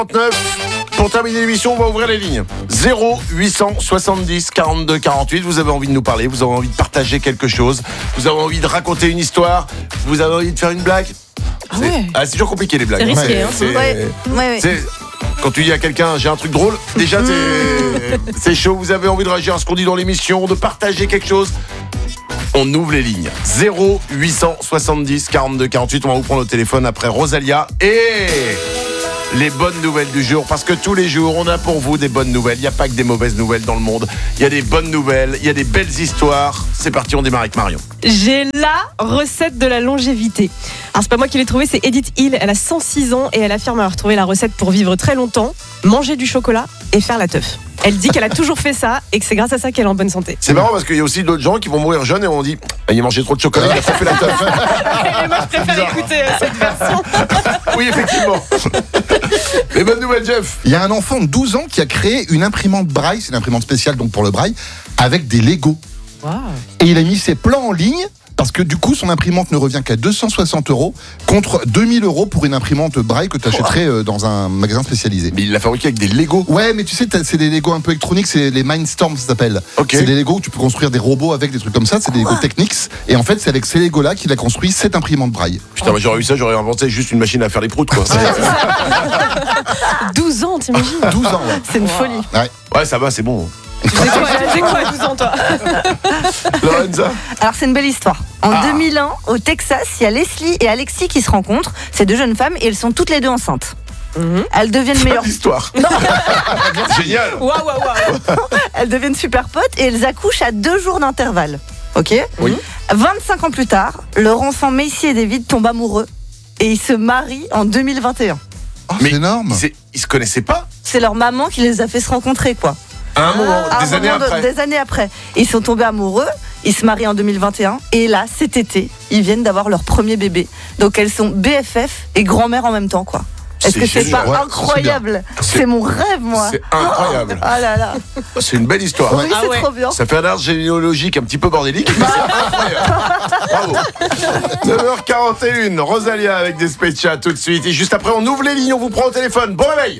Pour terminer l'émission, on va ouvrir les lignes. 0870 42 48. Vous avez envie de nous parler, vous avez envie de partager quelque chose, vous avez envie de raconter une histoire, vous avez envie de faire une blague. C'est toujours compliqué les blagues. C'est risqué. C'est quand tu dis à quelqu'un j'ai un truc drôle, déjà c'est chaud. Vous avez envie de réagir à ce qu'on dit dans l'émission, de partager quelque chose. On ouvre les lignes. 0870 42 48. On va vous prendre au téléphone après Rosalia et les bonnes nouvelles du jour, parce que tous les jours on a pour vous des bonnes nouvelles. Il n'y a pas que des mauvaises nouvelles dans le monde. Il y a des bonnes nouvelles, il y a des belles histoires. C'est parti, on démarre avec Marion. J'ai la recette de la longévité. Alors c'est pas moi qui l'ai trouvée, c'est Edith Hill. Elle a 106 ans et elle affirme avoir trouvé la recette pour vivre très longtemps, manger du chocolat et faire la teuf. Elle dit qu'elle a toujours fait ça et que c'est grâce à ça qu'elle est en bonne santé. C'est marrant parce qu'il y a aussi d'autres gens qui vont mourir jeunes et on dit il a mangé trop de chocolat, il a fait la teuf. Et moi je préfère écouter cette version. Oui, effectivement. Les bonnes nouvelles, Jeff. Il y a un enfant de 12 ans qui a créé une imprimante braille, c'est une imprimante spéciale donc pour le braille, avec des Legos. Wow. Et il a mis ses plans en ligne parce que du coup son imprimante ne revient qu'à 260 € contre 2000 € pour une imprimante braille que tu achèterais dans un magasin spécialisé. Mais il l'a fabriqué avec des Legos. Ouais, mais tu sais, c'est des Legos un peu électroniques, c'est les Mindstorm, ça s'appelle. Okay. C'est des Legos où tu peux construire des robots avec des trucs comme ça, c'est des Legos Technics. Et en fait, c'est avec ces Legos-là qu'il a construit cette imprimante braille. Putain, moi j'aurais eu ça, j'aurais inventé juste une machine à faire les proutes, quoi. 12 ans, t'imagines? 12 ans, ouais. C'est une folie. Ouais, ça va, c'est bon. C'est quoi à 12 ans, toi? Lorenza. Alors c'est une belle histoire. En 2001, au Texas, il y a Leslie et Alexis qui se rencontrent. C'est deux jeunes femmes et elles sont toutes les deux enceintes. Elles deviennent meilleures. Histoire. Génial. Waouh. Elles deviennent super potes et elles accouchent à 2 jours d'intervalle. Ok. Oui. 25 ans plus tard, leur enfant Macy et David tombent amoureux et ils se marient en 2021. Oh, Mais c'est énorme. ils se connaissaient pas C'est leur maman qui les a fait se rencontrer, quoi. à un moment, des années après. Ils sont tombés amoureux, ils se marient en 2021 et là, cet été, ils viennent d'avoir leur premier bébé. Donc elles sont BFF et grand-mère en même temps, quoi. Est-ce que c'est génial. pas Ouais, incroyable? C'est mon rêve, moi. C'est incroyable. Ah là là. C'est une belle histoire. Oui, c'est trop bien. Ça fait un arbre généalogique un petit peu bordélique, mais c'est incroyable. Bravo. 9h41, Rosalia avec des Spécias tout de suite. Et juste après, on ouvre les lignes, on vous prend au téléphone. Bon réveil.